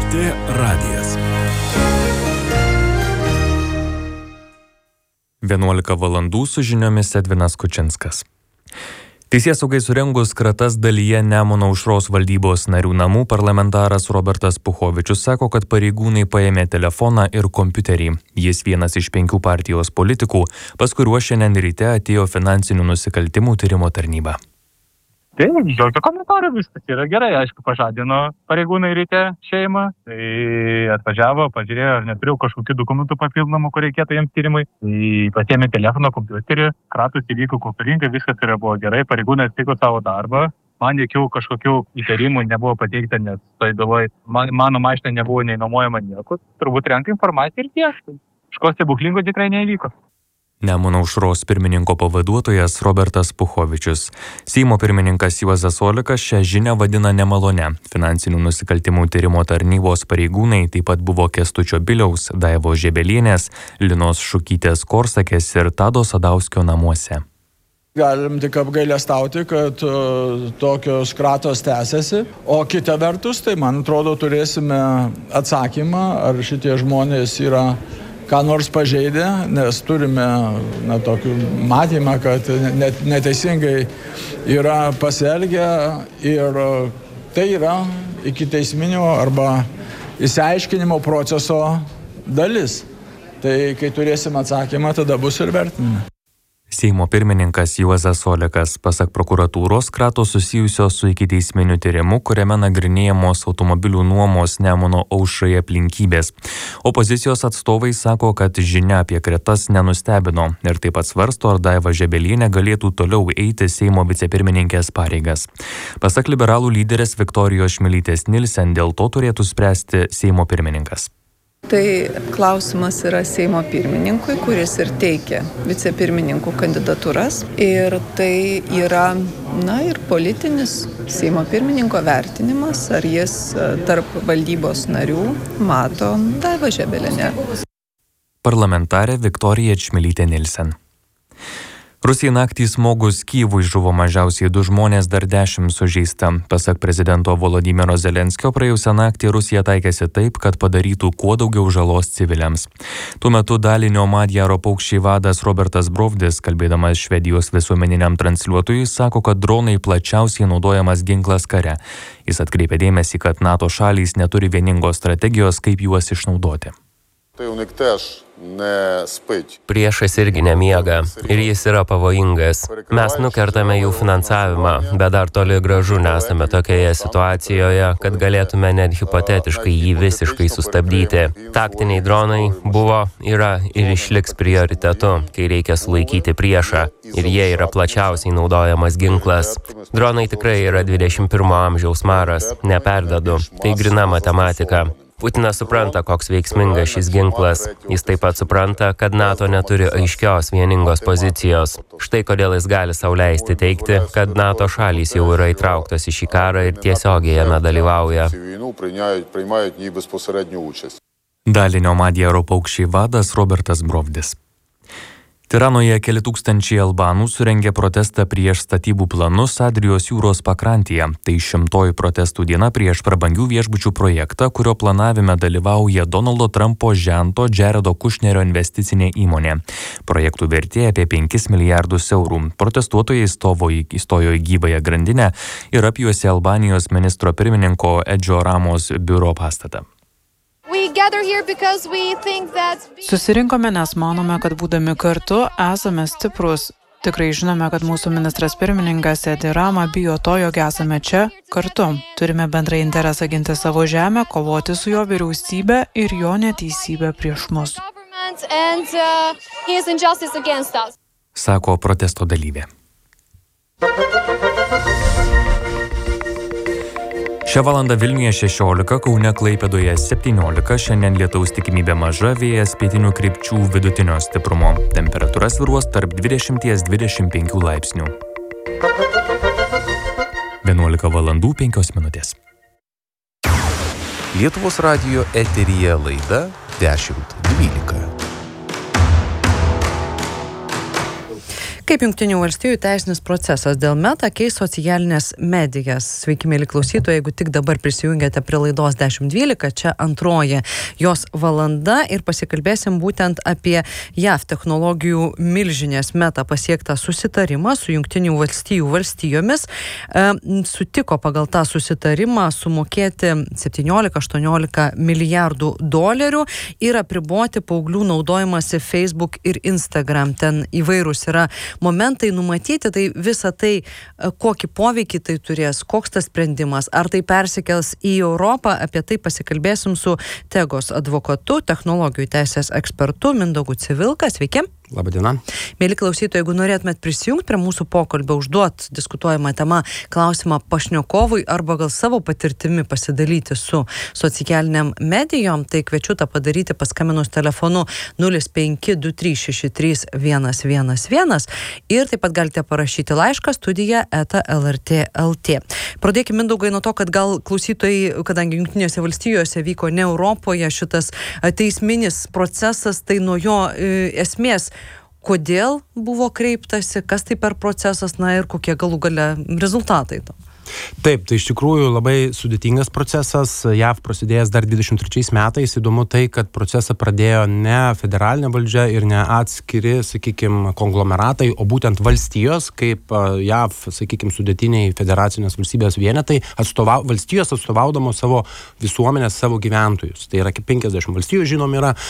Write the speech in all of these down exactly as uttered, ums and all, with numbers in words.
T radijas. vienuolika valandų su žiniomis Edvinas Kučinskas. Teisėsaugai surengus kratas dalyje Nemuno aušros valdybos narių namų, parlamentaras Robertas Puchovičius sako, kad pareigūnai paėmė telefoną ir kompiuterį. Jis vienas iš penkių partijos politikų, pas kuriuos šiandien ryte atėjo finansinių nusikaltimų tyrimo tarnyba. Tai jokio komentaro, viskas yra gerai, aišku, pažadino pareigūnai ryte šeimą, tai atvažiavo, pažiūrėjo, ar neturėjau kažkokių dokumentų papildomų, kur reikėtų jiems tyrimui, tai pasiėmė telefono, kompiuterį, kratus įvyko kultūringai, viskas yra buvo gerai, pareigūnai atliko savo darbą, man jokių kažkokių įtarimų nebuvo pateikta, nes tai galvoj, man, mano mašina nebuvo nei nuomojama nieko, turbūt renka informaciją ir tiek, kažko stebuklingo tikrai neįvyko. Nemuno aušros pirmininko pavaduotojas Robertas Puchovičius. Seimo pirmininkas Juozas Olekas šią žinią vadina nemalone. Finansinių nusikaltimų tyrimo tarnybos pareigūnai taip pat buvo Kęstučio Biliaus, Daivos Žebelienės, Linos Šukytės Korsakės ir Tado Sadauskio namuose. Galim tik apgailestauti, kad uh, tokios kratos tęsiasi, o kita vertus, tai man atrodo turėsime atsakymą, ar šitie žmonės yra ką nors pažeidę, nes turime na, tokį matymą, kad net, neteisingai yra pasielgę ir tai yra ikiteisminio arba išsiaiškinimo proceso dalis. Tai kai turėsim atsakymą, tada bus ir vertinime. Seimo pirmininkas Juozas Olekas, pasak prokuratūros, kratos susijusios su ikiteisminiu tyrimu, kuriame nagrinėjamos automobilių nuomos Nemuno aušrai aplinkybės. Opozicijos atstovai sako, kad žinia apie kratas nenustebino ir taip pat svarsto, ar Daiva Žebelienė galėtų toliau eiti Seimo vicepirmininkės pareigas. Pasak liberalų lyderės Viktorijos Šmilytės Nilsen, dėl to turėtų spręsti Seimo pirmininkas. Tai klausimas yra Seimo pirmininkui, kuris ir teikia vicepirmininkų kandidatūras. Ir tai yra, na, ir politinis Seimo pirmininko vertinimas, ar jis tarp valdybos narių mato Daivą Žebelienę. Parlamentarė Viktorija Šmilytė Nilsen. Rusijai naktį smogus Kyjivui žuvo mažiausiai du žmonės, dar dešimt sužeista. Pasak prezidento Volodymyro Zelenskio, praėjusią naktį Rusija taikėsi taip, kad padarytų kuo daugiau žalos civiliams. Tuo metu dalinio Madjaro paukščiai vadas Robertas Brovdis, kalbėdamas Švedijos visuomeniniam transliuotojui, sako, kad dronai plačiausiai naudojamas ginklas kare. Jis atkreipė dėmesį, kad NATO šalys neturi vieningos strategijos, kaip juos išnaudoti. Priešas irgi nemiega ir jis yra pavojingas. Mes nukertame jų finansavimą, bet dar toli gražu nesame tokioje situacijoje, kad galėtume net hipotetiškai jį visiškai sustabdyti. Taktiniai dronai buvo, yra ir išliks prioritetu, kai reikia sulaikyti priešą, ir jie yra plačiausiai naudojamas ginklas. Dronai tikrai yra dvidešimt pirmo amžiaus maras, neperdedu, tai grina matematika. Putinas supranta, koks veiksmingas šis ginklas. Jis taip pat supranta, kad NATO neturi aiškios vieningos pozicijos. Štai kodėl jis gali sau leisti teigti, kad NATO šalys jau yra įtrauktos į šį karą ir tiesiogiai jame dalyvauja. Dalinio Madjaro paukščiai vadas Robertas Brovdis. Tiranoje keli tūkstančiai albanų surengė protestą prieš statybų planus Adrijos jūros pakrantėje. Tai šimtoji protestų diena prieš prabangių viešbučių projektą, kurio planavime dalyvauja Donaldo Trumpo žento Jaredo Kušnerio investicinė įmonė. Projektų vertė apie penkis milijardus eurų. Protestuotojai įstojo į gyvąją grandinę ir apjuosė Albanijos ministro pirmininko Edžio Ramos biuro pastatą. Susirinkome, nes manome, kad būdami kartu esame stiprus. Tikrai žinome, kad mūsų ministras pirmininkas Edi Rama bijo to, jog esame čia kartu. Turime bendrą interesą ginti savo žemę, kovoti su jo vyriausybė ir jo neteisybė prieš mus. Sako protesto dalyvė. Šią valandą Vilniuje šešiolika, Kaune Klaipėdoje septyniolika, šiandien lietaus tikimybė maža, vėjas pietinių krypčių vidutinio stiprumo. Temperatūra svyruos tarp dvidešimt dvidešimt penkių laipsnių. vienuolika valandų penkios minutės. Lietuvos radijo eteryje laida dešimt dvylika. Kaip Jungtinių valstijų teisinis procesas dėl Meta keis socialinės medijas? Sveiki, mėly klausytojai, jeigu tik dabar prisijungėte prie laidos dešimt dvylika, čia antroji jos valanda ir pasikalbėsim būtent apie J A V technologijų milžinės Meta pasiektą susitarimą su Jungtinių valstijų valstijomis. E, sutiko pagal tą susitarimą sumokėti septyniolika aštuoniolika milijardų dolerių ir apriboti paauglių naudojimąsi Facebook ir Instagram. Ten įvairūs yra momentai numatyti, tai visą tai, kokį poveikį tai turės, koks tas sprendimas, ar tai persikels į Europą, apie tai pasikalbėsim su Tegos advokatu, technologijų teisės ekspertu Mindaugu Civilka. Sveiki. Labadiena. Mėly klausytojai, jeigu norėtumėt prisijungti prie mūsų pokalbio, užduot diskutuojamą temą, klausimą pašnekovui arba gal savo patirtimi pasidalyti su socialiniam medijom, tai kviečiu tą padaryti paskambinus telefonu nulis penki du trys šeši trys vienas vienas vienas ir taip pat galite parašyti laišką studija eta el er tė el tė. Pradėkime, Mindaugai, nuo to, kad gal klausytojai, kadangi Jungtinėse valstijose vyko ne Europoje šitas teisminis procesas, tai nuo jo e, esmės, kodėl buvo kreiptasi, kas tai per procesas, na ir kokie galų gale rezultatai to. Taip, tai iš tikrųjų labai sudėtingas procesas. J A V prasidėjęs dar dvidešimt trečiais metais. Įdomu tai, kad procesą pradėjo ne federalinė valdžia ir ne atskiri, sakykime, konglomeratai, o būtent valstijos, kaip J A V, sakykime, sudėtiniai federacinės valstybės vienetai, atstovau, valstijos atstovaudamos savo visuomenės, savo gyventojus. Tai yra kaip penkiasdešimt valstijų, žinom, yra.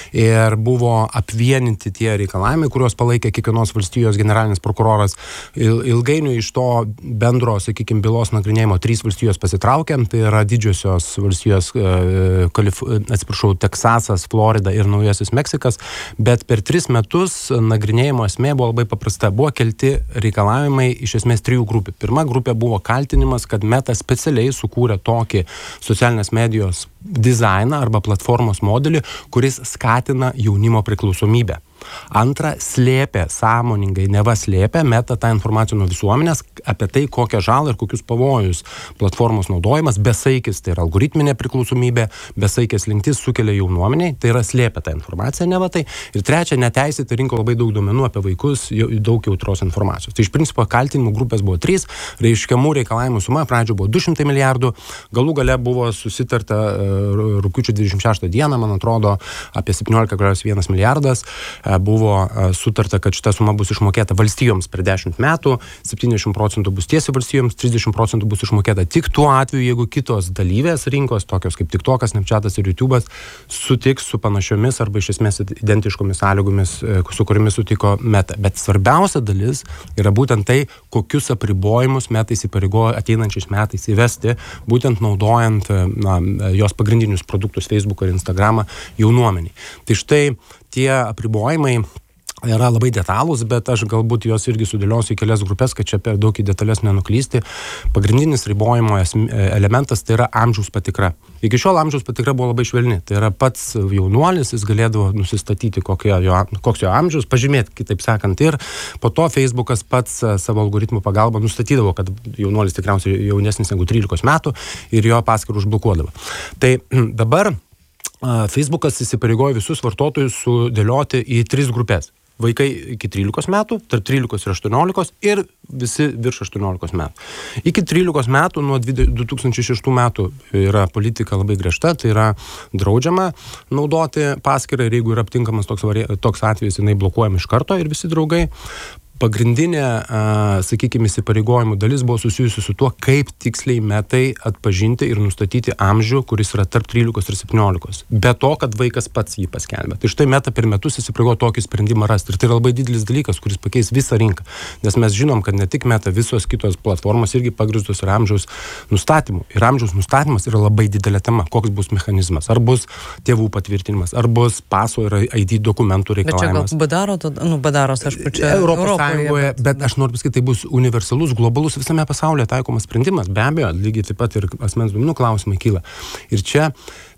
Ir buvo apvieninti tie reikalavimai, kuriuos palaikė kiekvienos valstijos generalinis prokuroras. Ilgainiui iš to bendro, sakykime, bylos nagrinėjimo trys valstijos pasitraukė, tai yra didžiosios valstijos, e, Kalif, atsiprašau, Teksasas, Florida ir Naujasis Meksikas, bet per tris metus nagrinėjimo esmė buvo labai paprasta. Buvo kelti reikalavimai iš esmės trijų grupių. Pirma grupė buvo kaltinimas, kad Meta specialiai sukūrė tokį socialinės medijos dizainą arba platformos modelį, kuris skatina jaunimo priklausomybę. Antra, slėpė, sąmoningai, neva slėpė Meta tą informaciją nuo visuomenės apie tai, kokią žalą ir kokius pavojus platformos naudojimas, besaikis, tai yra algoritminė priklausomybė, besaikis linktis sukelia jaunuomeniai, tai yra slėpė tą informaciją, neva tai. Ir trečia, neteisėtai rinko labai daug duomenų apie vaikus, daug jautros informacijos. Tai iš principo kaltinimų grupės buvo trys, reiškiamų reikalavimų suma pradžio buvo du šimtai milijardų, galų gale buvo susitarta rugpjūčio dvidešimt šeštą dieną, man atrodo, apie septyniolika kablelis vienas milijardas. Buvo sutarta, kad šita suma bus išmokėta valstijoms per dešimt metų, septyniasdešimt procentų bus tiesiai valstijoms, trisdešimt procentų bus išmokėta tik tuo atveju, jeigu kitos dalyvės rinkos, tokios kaip TikTokas, Snapchatas ir YouTube'as, sutiks su panašiomis arba iš esmės identiškomis sąlygomis, su kuriamis sutiko Meta. Bet svarbiausia dalis yra būtent tai, kokius apribojimus Meta įsipareigojo ateinančiais metais įvesti, būtent naudojant na, jos pagrindinius produktus Facebook ir Instagramą jaunuomeniai. Tai štai tie apribojimai yra labai detalūs, bet aš galbūt juos irgi sudėliosiu į kelias grupės, kad čia per daug į detalės nenuklysti. Pagrindinis ribojimo elementas tai yra amžiaus patikra. Iki šiol amžiaus patikra buvo labai švelni. Tai yra pats jaunuolis, jis galėdavo nusistatyti, jo, koks jo amžius, pažymėti, kitaip sakant. Ir po to Facebookas pats savo algoritmų pagalba nustatydavo, kad jaunuolis tikriausiai jaunesnis negu trylikos metų ir jo paskyrą užblokuodavo. Tai dabar Facebookas įsipareigojo visus vartotojus sudėlioti į tris grupės. Vaikai iki trylikos metų, tarp trylikos ir aštuoniolikos ir visi virš aštuoniolikos metų. Iki trylikos metų, nuo du tūkstančiai šeštų metų yra politika labai griežta, tai yra draudžiama naudoti paskyrą ir jeigu yra aptinkamas toks, toks atvejis, jinai blokuojama iš karto ir visi draugai. Pagrindinė, sakykime, įsipareigojimų dalis buvo susijusi su tuo, kaip tiksliai Metai atpažinti ir nustatyti amžių, kuris yra tarp trylikos ir septyniolikos. Be to, kad vaikas pats jį paskelbė. Tai štai Meta per metus įsipareigojo tokį sprendimą rasti. Ir tai yra labai didelis dalykas, kuris pakeis visą rinką. Nes mes žinom, kad ne tik Meta, visos kitos platformos irgi pagrįstos yra amžiaus nustatymu. Ir amžiaus nustatymas yra labai didelė tema. Koks bus mechanizmas? Ar bus tėvų patvirtinimas? Ar bus paso ir I D dokumentų reikalavimas? Bet čia gal badaro, nu badaros, aš pačia Europos Sąjungoje, bet aš noriu pasakyti, tai bus universalus, globalus visame pasaulyje taikomas sprendimas. Be abejo, lygiai taip pat ir asmens duomenų klausimai kyla. Ir čia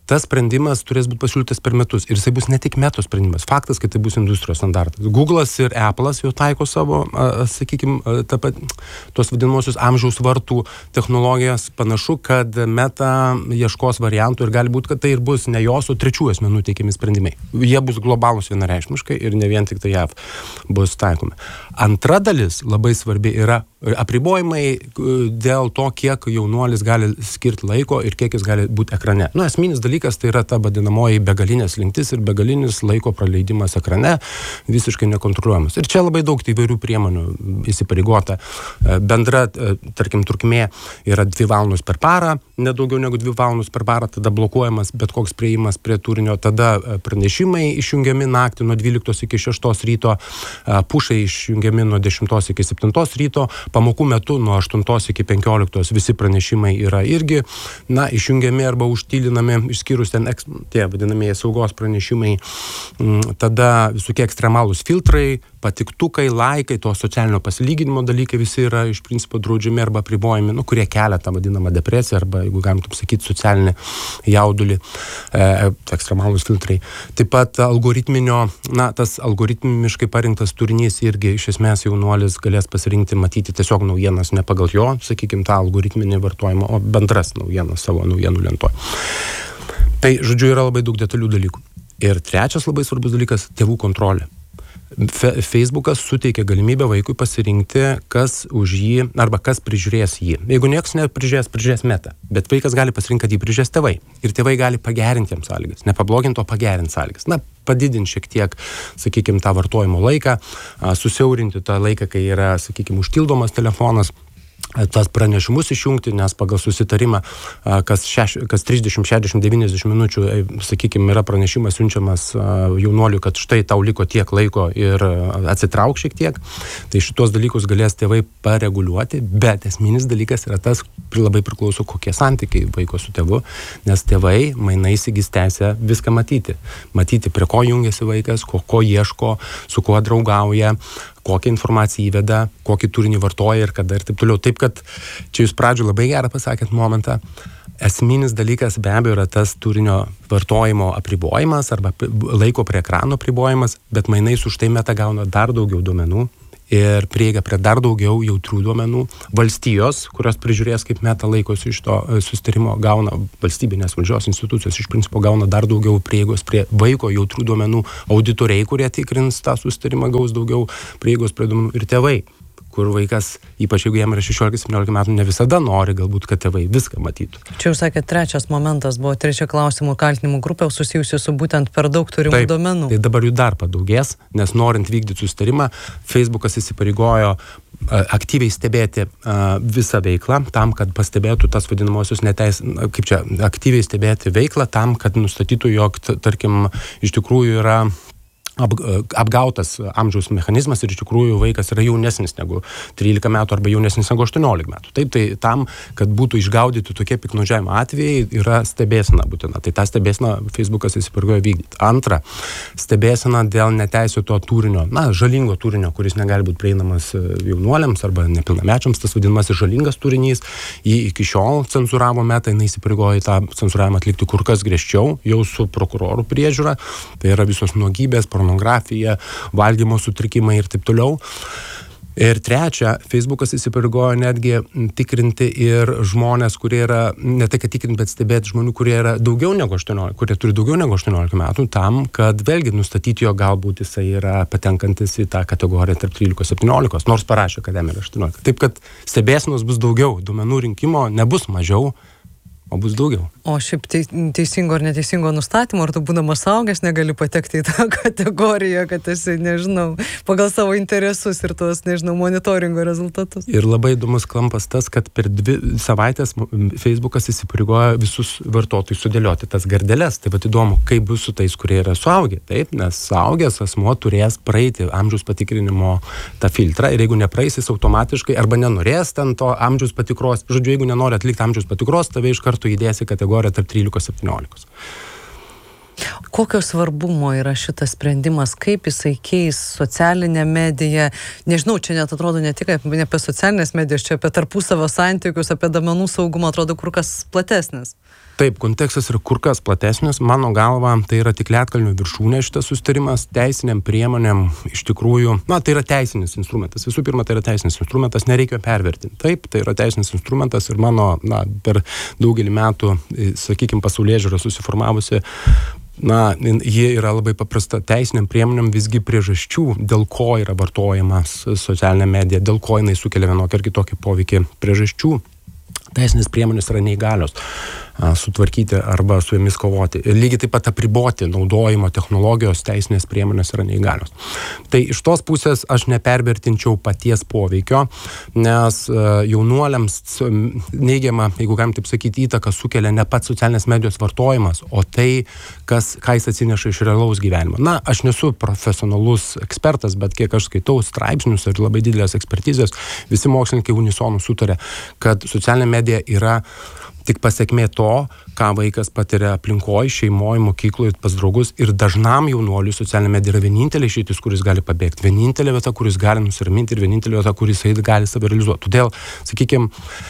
tas sprendimas turės būti pasiūlytas per metus ir jisai bus ne tik Metos sprendimas. Faktas, kad tai bus industrijos standartas. Google'as ir Apple'as jau taiko savo, sakykime, tos vadinamosius amžiaus vartų technologijas. Panašu, kad Meta ieškos variantų ir gali būti, kad tai ir bus ne jos, o trečių asmenų teikiami sprendimai. Jie bus globalūs vienareikšmiškai ir ne vien tik tai J A V bus taikomi. Antra dalis labai svarbi yra apribojimai dėl to, kiek jaunuolis gali skirti laiko ir kiek jis gali būti ekrane. Nu, esminis dalykas tai yra ta vadinamoji begalinės slinktis ir begalinis laiko praleidimas ekrane, visiškai nekontroliuojamas. Ir čia labai daug įvairių priemonių įsipareigota. Bendra, tarkim, trukmė yra dvi valandos per parą, nedaugiau negu dvi valandos per parą, tada blokuojamas bet koks prieimas prie turinio, tada pranešimai išjungiami naktį nuo dvyliktos iki šeštos ryto, pušai išjungiami nuo dešimtos iki septintos ryto, pamokų metu nuo aštuntos iki penkioliktos visi pranešimai yra irgi, na, išjungiami arba užtylinami, išskyrus ten eks, tie vadinamieji saugos pranešimai, tada visokie ekstremalūs filtrai, patiktukai, laikai, to socialinio pasilyginimo dalykai visi yra iš principo draudžiami arba apribojami, nu, kurie kelia tą vadinamą depresiją arba, jeigu galim taip sakyti, socialinį jaudulį, e, ekstremalūs filtrai. Taip pat algoritminio, na, tas algoritmiškai parinktas turinys irgi iš esmės jaunuolis galės pasirinkti matyti tiesiog naujienas, ne pagal jo, sakykime, tą algoritminį vartojimą, o bendras naujienas savo naujienų lentoje. Tai, žodžiu, yra labai daug detalių dalykų. Ir trečias labai svarbus dalykas – tėvų kontrolė. Fe- Facebookas suteikia galimybę vaikui pasirinkti, kas už jį, arba kas prižiūrės jį. Jeigu nieks neprižiūrės, prižiūrės Meta, bet vaikas gali pasirinkti, kad jį prižiūrės tėvai. Ir tėvai gali pagerinti jiems sąlygas, nepabloginti, o pagerinti sąlygas. Na, padidinti šiek tiek, sakykime, tą vartojimo laiką, susiaurinti tą laiką, kai yra, sakykime, užtildomas telefonas, tas pranešimus išjungti, nes pagal susitarimą, kas, šeš, kas trisdešimt, šešiasdešimt, devyniasdešimt minučių, sakykime, yra pranešimas siunčiamas jaunuoliui, kad štai tau liko tiek laiko ir atsitrauk šiek tiek. Tai šitos dalykus galės tėvai pareguliuoti, bet esminis dalykas yra tas, labai priklauso, kokie santykiai vaiko su tėvu, nes tėvai mainais įgis teisę viską matyti. Matyti, prie ko jungiasi vaikas, ko, ko ieško, su kuo draugauja, kokią informaciją įveda, kokį turinį vartoja ir kada ir taip toliau. Taip, kad čia jūs pradžio labai gerą pasakėt momentą. Esminis dalykas be abejo yra tas turinio vartojimo apribojimas arba laiko prie ekrano apribojimas, bet mainais už tai Meta gauna dar daugiau duomenų ir prieiga prie dar daugiau jautrių duomenų. Valstijos, kurios prižiūrės, kaip Meta laikosi iš to susitarimo, gauna valstybinės valdžios institucijos, iš principo gauna dar daugiau prieigos prie vaiko jautrių duomenų. Auditoriai, kurie tikrins tą susitarimą, gaus daugiau prieigos prie duomenų ir tėvai, kur vaikas, ypač jeigu jam yra šešiolika septyniolika metų, ne visada nori galbūt, kad tėvai viską matytų. Čia jūs sakėte, trečias momentas buvo trečia klausimų kaltinimų grupė susijusi su būtent per daug turimų Taip, duomenų. Tai dabar jų dar padaugės, nes norint vykdyti susitarimą, Facebookas įsipareigojo aktyviai stebėti uh, visą veiklą, tam, kad pastebėtų tas vadinamosius neteis, kaip čia, aktyviai stebėti veiklą, tam, kad nustatytų, jog, tarkim, iš tikrųjų yra apgautas amžiaus mechanizmas ir iš tikrųjų vaikas yra jaunesnis negu trylika metų arba jaunesnis negu aštuoniolika metų. Taip, tai tam, kad būtų išgaudyti tokie piktnaudžiavimo atvejai, yra stebėsena būtina. Tai tą stebėseną Facebookas įsipareigojo vykdyti. Antra, stebėsena dėl neteisėto turinio, na, žalingo turinio, kuris negali būti prieinamas jaunuoliams arba nepilnamečiams, tas vadinamasis žalingas turinys. Jį iki šiol cenzuravo Meta, jinai įsipareigojo tą cenzuravimą atlikti kur kas griežčiau, jau su prokurorų priežiūra. Tai yra visos nuogybės, pornografija, valgymo sutrikimai ir taip toliau. Ir trečia, Facebookas įsipareigojo netgi tikrinti ir žmonės, kurie yra, ne tai kad tikrinti, bet stebėti žmonių, kurie yra daugiau negu aštuoniolika, kurie turi daugiau negu aštuoniolika metų, tam, kad vėlgi nustatyti, jo galbūt jisai yra patenkantis į tą kategoriją tarp trylikos septyniolikos, nors parašė, kad jam yra aštuoniolika. Taip, kad stebėsenos bus daugiau, duomenų rinkimo nebus mažiau, o bus daugiau. O šiaip teisingo ar neteisingo nustatymo, ar tu būdamas suaugęs negali patekti į tą kategoriją, kad esi, nežinau, pagal savo interesus ir tuos, nežinau, monitoringo rezultatus. Ir labai įdomus klampas tas, kad per dvi savaitės Facebookas įsipareigoja visus vartotojus sudėlioti tas gardeles. Tai vat įdomu, kaip bus su tais, kurie yra suaugę. Taip, nes suaugęs asmuo turės praeiti amžiaus patikrinimo tą filtrą ir jeigu nepraeis, jis automatiškai arba nenorės ten to amžiaus patikros, žodžiu, jeigu nenori atlikti amžiaus patikros, tave iš karto įdėsi kategoriją tarp trylikos septyniolikos. Kokio svarbumo yra šitas sprendimas, kaip jisai keis socialinę mediją? Nežinau, čia net atrodo ne tik apie, ne apie socialinės medijos, čia apie tarpusavio santykius, apie duomenų saugumą, atrodo kur kas platesnis. Taip, kontekstas yra kur kas platesnis. Mano galva, tai yra tik ledkalnio viršūnė šitas susitarimas. Teisiniam priemonėm iš tikrųjų, na, tai yra teisinis instrumentas. Visų pirma, tai yra teisinis instrumentas, nereikia pervertinti. Taip, tai yra teisinis instrumentas ir mano, na, per daugelį metų, sakykime, pasaulėžiūra susiformavusi, na, jie yra labai paprasta. Teisiniam priemonėm visgi priežasčių, dėl ko yra vartojamas socialinė medija, dėl ko jinai sukelia vienokį ar kitokį poveikį priežasčių. Teisinės priemonės yra neįgalios sutvarkyti arba su jomis kovoti. Ir lygiai taip pat apriboti naudojimo technologijos teisinės priemonės yra neįgalios. Tai iš tos pusės aš nepervertinčiau paties poveikio, nes jaunuoliams neigiamą, jeigu galim taip sakyti, įtaką sukelia ne pats socialinės medijos vartojimas, o tai, kas, ką jis atsineša iš realaus gyvenimo. Na, aš nesu profesionalus ekspertas, bet kiek aš skaitau straipsnius ir labai didelės ekspertizės, visi mokslininkai unisonų sutarė, kad socialinė medija yra tik pasiekmė to, ką vaikas patiria aplinkoje, šeimoje, mokykloje, pas draugus, ir dažnam jaunuoliui socialinė medija yra vienintelė išeitis, kuris gali pabėgti, vienintelė vieta, kuris gali nusiraminti ir vienintelė vieta, kuris gali save realizuoti. Todėl, sakykime,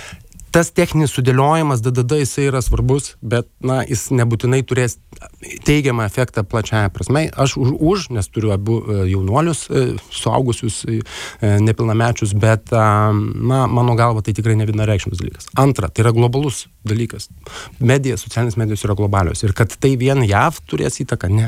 tas techninis sudėliojimas D D D jisai yra svarbus, bet, na, jis nebūtinai turės teigiamą efektą plačiaja prasme. Aš už, už nes turiu abu jaunuolius, suaugusius, nepilnamečius, bet, na, mano galva, tai tikrai ne vienareikšmis dalykas. Antra, tai yra globalus dalykas. Medija, socialinės medijos yra globalios. Ir kad tai vien J A V turės įtaką, ne.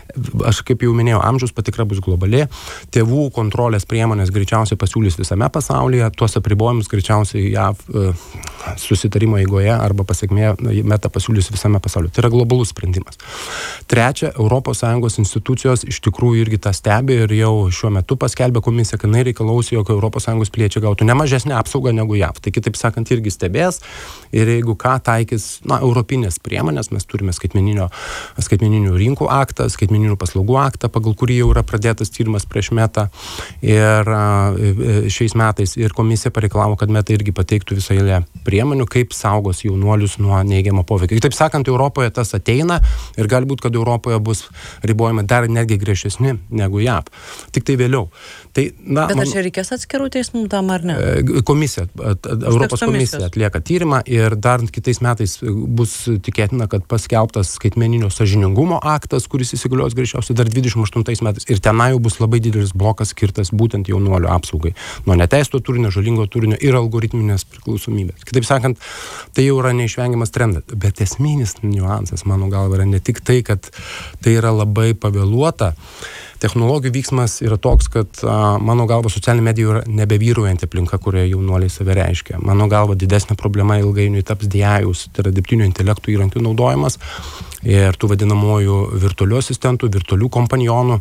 Aš kaip jau minėjau, amžiaus patikra bus globali, tėvų kontrolės priemonės greičiausiai pasiūlys visame pasaulyje, tuos apribojimus greičiausiai J A V susitarimo eigoje arba pasiekmė Meta pasiūlys visame pasaulyje. Tai yra globalus sprendimas. Trečia, Europos Sąjungos institucijos iš tikrųjų irgi tą stebi ir jau šiuo metu paskelbė komisija, kad jinai reikalaus, jog Europos Sąjungos piliečiai gautų ne mažesnę apsaugą negu J A V. Tai kitaip sakant, irgi stebės ir jeigu ką taikys, na, europinės priemonės, mes turime skaitmeninių rinkų aktą, skaitmeninių paslaugų aktą, pagal kurį jau yra pradėtas tyrimas prieš Metą ir šiais metais ir komisija pareikalavo, kad Meta irgi pateiktų visą eilę priemonių, kaip saugos jaunuolius nuo neigiamo poveikio. Kitaip sakant, Europoje tas ateina ir gali būti, kad Europoje bus ribojimai dar netgi griežtesni negu J A V. Tik tai vėliau. Tai, na, Bet ar man, čia reikės atskirų teismų tam ar ne? Komisija, Europos komisija atlieka tyrimą ir dar kitais metais bus tikėtina, kad paskelbtas skaitmeninio sąžiningumo aktas, kuris įsigalios greičiausiai dar dvidešimt aštuntais metais. Ir tenai jau bus labai didelis blokas skirtas būtent jaunuolių apsaugai nuo neteisto turinio, žalingo turinio ir algoritminės priklausomybės. Kitaip sakant, tai jau yra neišvengiamas trendas. Bet esminis niuansas, mano galva, yra ne tik tai, kad tai yra labai pavėluota. Technologijų vyksmas yra toks, kad a, mano galva socialinė medija yra nebevyraujanti aplinka, kurioje jaunuoliai save reiškia. Mano galva didesnė problema ilgainiui taps D I A, tai yra dirbtinio intelektų įrankių naudojimas ir tų vadinamųjų virtualių asistentų, virtualių kompanionų,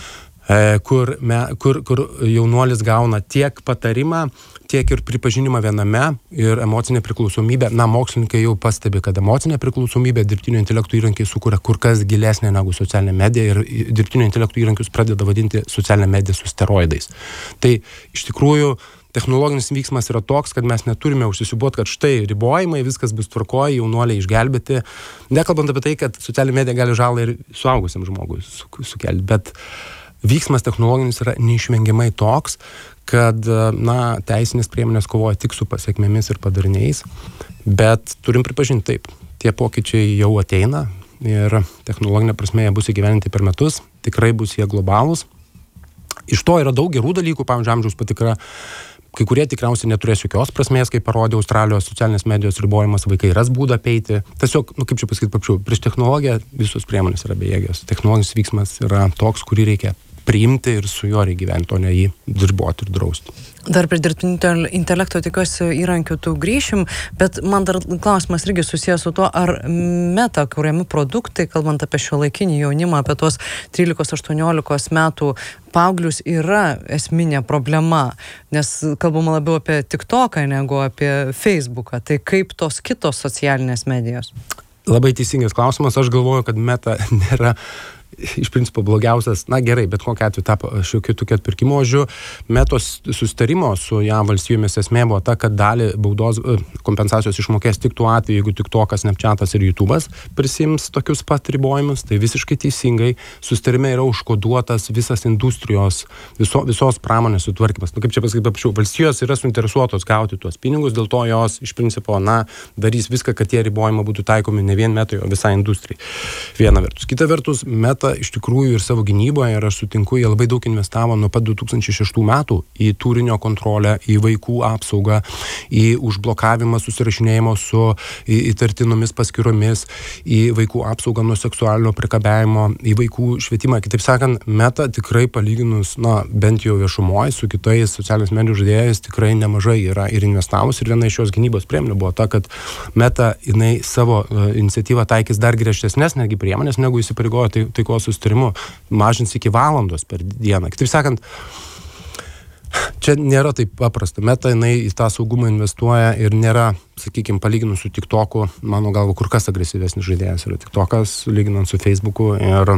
e, kur, me, kur, kur jaunuolis gauna tiek patarimą, tiek ir pripažinimą viename ir emocinė priklausomybė. Na, mokslininkai jau pastebi, kad emocinė priklausomybė dirbtinio intelektų įrankiai sukuria kur kas gilesnė negu socialinė medija ir dirbtinio intelektų įrankius pradeda vadinti socialinę mediją su steroidais. Tai iš tikrųjų technologinis vyksmas yra toks, kad mes neturime užsisiūbuoti, kad štai ribojimai, viskas bus tvarkoje, jaunuoliai išgelbėti. Nekalbant apie tai, kad socialinė medija gali žalą ir suaugusiam žmogui sukelti, bet vyksmas technologinis yra neišvengiamai toks, kad, na, teisinės priemonės kovoja tik su pasiekmėmis ir padariniais, bet turim pripažinti taip, tie pokyčiai jau ateina ir technologinė prasme jie bus įgyveninti per metus, tikrai bus jie globalūs. Iš to yra daug gerų dalykų, pavyzdžiui, amžiaus patikra, kai kurie tikriausiai neturės jokios prasmės, kaip parodė Australijos socialinės medijos ribojimas, vaikai ras būdą apeiti. Tiesiog, nu kaip čia pasakyti, pačiu, prieš technologiją visos priemonės yra bejėgios. Technologinis vyksmas yra toks, kurį reikia priimti ir su juo reikia gyventi, o ne jį dirboti ir drausti. Dar prie dirbtinio intelekto tikiuosi įrankių tų grįšim, bet man dar klausimas irgi susijęs su tuo, ar Meta kuriami produktai, kalbant apie šiuolaikinį jaunimą, apie tuos trylikos aštuoniolikos metų paauglius, yra esminė problema, nes kalbama labiau apie TikToką negu apie Facebooką. Tai kaip tos kitos socialinės medijos? Labai teisingas klausimas. Aš galvoju, kad Meta nėra iš principo blogiausias, na gerai, bet kokiu atveju tapo šiokiu tokiu atpirkimo ožiu. Metos susitarimo su J A V valstybėmis esmė buvo ta, kad dalį baudos kompensacijos išmokės tik tuo atveju, jeigu tik tokas, Snapchatas ir YouTube'as prisims tokius pat ribojimus. Tai visiškai teisingai susitarime yra užkoduotas visas industrijos, viso, visos pramonės sutvarkymas. Nu, kaip čia pasakyti, paprašiau, valstijos yra suinteresuotos gauti tuos pinigus, dėl to jos iš principo, na, darys viską, kad tie ribojimai būtų taikomi ne vien Metai, o visai industrijai. Viena vertus. Kita vertus, Meta iš tikrųjų ir savo gynyboje, ir aš sutinku, jie labai daug investavo nuo pat du tūkstančiai šeštų metų į turinio kontrolę, į vaikų apsaugą, į užblokavimą susirašinėjimo su įtartinomis paskyromis, į vaikų apsaugą nuo seksualinio priekabiavimo, į vaikų švietimą. Kitaip sakant, Meta tikrai palyginus, na, bent jau viešumoje su kitais socialinės medijų žaidėjais tikrai nemažai yra ir investavus. Ir viena iš šios gynybos priemonių buvo ta, kad Meta, jinai savo uh, iniciatyvą taikys dar griežtesnės netgi priemonės, negu įsipareigojo tai, taikos susitarimu, mažins iki valandos per dieną. Kitaip sakant, čia nėra taip paprasta. Meta, jinai į tą saugumą investuoja ir nėra, sakykime, palyginus su TikToku, mano galva, kur kas agresyvesnis žaidėjas yra TikTokas, lyginant su Facebooku ir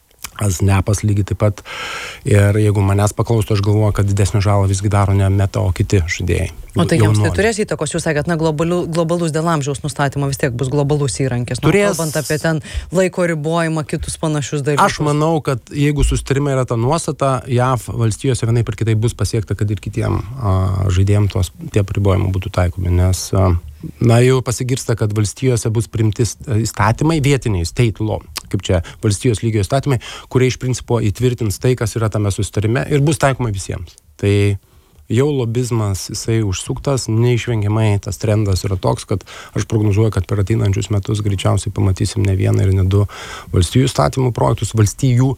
Snapas lygiai taip pat. Ir jeigu manęs paklaustų, aš galvoju, kad didesnį žalą visgi daro ne Meta, o kiti žaidėjai. O tai jiems tai turės įtakos, jūs sakėt, na, globaliu, globalus dėl amžiaus nustatymo vis tiek bus globalus įrankis. Nu, turės... Kalbant apie ten laiko ribojimą, kitus panašius dalykus. Aš manau, kad jeigu susitarime yra ta nuostata, J A V valstijose vienai per kitai bus pasiekta, kad ir kitiem a, žaidėjim tos tie ribojimai būtų taikomi, nes a, na, jau pasigirsta, kad valstijose bus priimti įstatymai, vietiniai, state law, kaip čia valstijos lygio įstatymai, kurie iš principo įtvirtins tai, kas yra tame susitarime ir bus taikoma visiems. Tai jau lobizmas, jisai užsuktas, neišvengiamai tas trendas yra toks, kad aš prognozuoju, kad per ateinančius metus greičiausiai pamatysim ne vieną ir ne du valstijų įstatymų projektus, valstijų.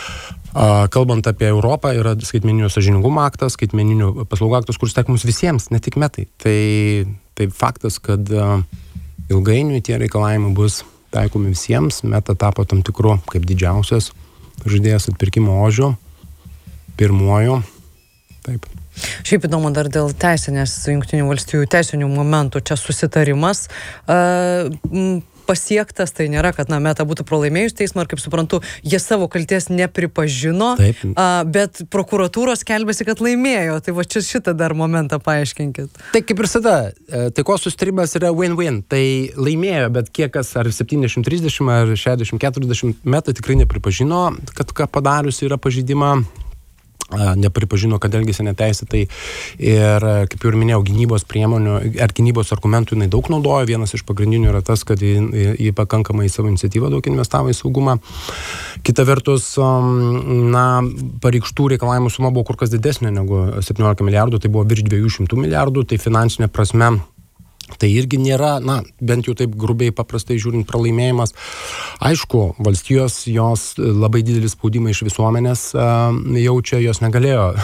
Kalbant apie Europą, yra skaitmeninio sąžiningumo aktas, skaitmeninių paslaugų aktas, kuris taikomas visiems, ne tik Metai. Tai, tai faktas, kad ilgainiui tie reikalavimai bus taikomi visiems. Meta tapo tam tikru, kaip didžiausias žaidėjas atpirkimo ožiu, pirmuoju. Taip. Šiaip įdomu dar dėl teisinės Jungtinių valstijų teisinių momentų. Čia susitarimas uh, pasiektas, tai nėra, kad na, Meta būtų pralaimėjus teismą, ir kaip suprantu, jie savo kalties nepripažino, uh, bet prokuratūros skelbėsi, kad laimėjo. Tai va čia šitą dar momentą paaiškinkit. Tai kaip ir visada, taikos susitarimas yra win-win. Tai laimėjo, bet kiek kas, ar septyniasdešimt trisdešimt, ar šešiasdešimt keturiasdešimt, Meta tikrai nepripažino, kad ką padarius yra pažeidimą. Nepripažino, kad elgėsi neteisėtai ir, kaip jau ir minėjau, gynybos priemonių ar gynybos argumentų jinai daug naudojo. Vienas iš pagrindinių yra tas, kad jį pakankamai į savo iniciatyvą daug investavo į saugumą. Kita vertus, na, pareikštų reikalavimų suma buvo kur kas didesnė negu septyniolika milijardų, tai buvo virš dviejų šimtų milijardų, tai finansinė prasme tai irgi nėra, na, bent jau taip grubiai paprastai žiūrint, pralaimėjimas. Aišku, valstijos jos labai didelį spaudimą iš visuomenės uh, jaučia, jos negalėjo